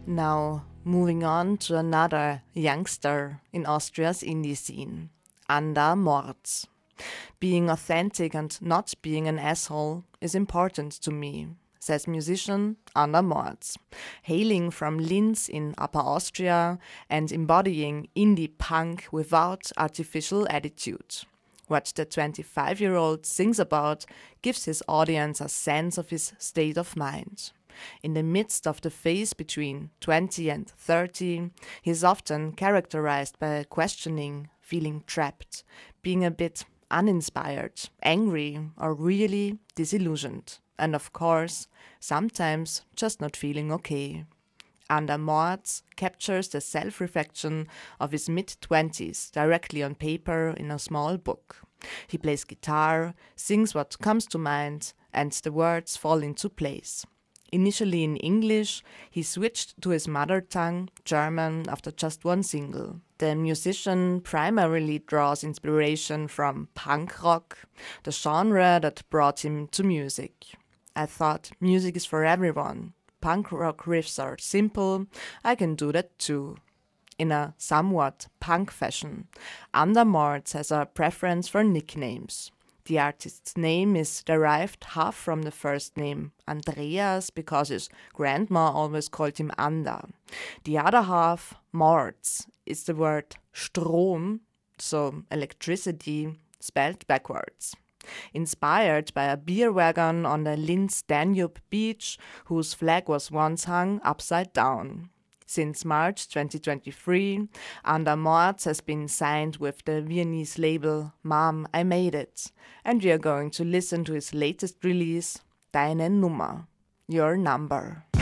Now, moving on to another youngster in Austria's indie scene, Anda Morz. Being authentic and not being an asshole is important to me, says musician Anda Morz, hailing from Linz in Upper Austria and embodying indie punk without artificial attitude. What the 25-year-old sings about gives his audience a sense of his state of mind. In the midst of the phase between 20 and 30, he is often characterized by questioning, feeling trapped, being a bit uninspired, angry, or really disillusioned. And of course, sometimes just not feeling okay. Anda Morz captures the self-reflection of his mid-20s directly on paper in a small book. He plays guitar, sings what comes to mind, and the words fall into place. Initially in English, he switched to his mother tongue, German, after just one single. The musician primarily draws inspiration from punk rock, the genre that brought him to music. I thought music is for everyone. Punk rock riffs are simple, I can do that too. In a somewhat punk fashion, Anda Morz has a preference for nicknames. The artist's name is derived half from the first name, Andreas, because his grandma always called him Anda. The other half, Morz, is the word Strom, so electricity, spelled backwards. Inspired by a beer wagon on the Linz-Danube beach, whose flag was once hung upside down. Since March 2023, Anda Morz has been signed with the Viennese label Mom, I Made It, and we are going to listen to his latest release, Deine Nummer, Your Number.